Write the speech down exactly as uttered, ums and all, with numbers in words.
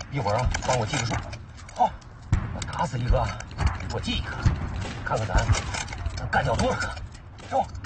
一会儿啊，帮我记个数。好，我打死一个，我记一个，看看咱能干掉多少个。走。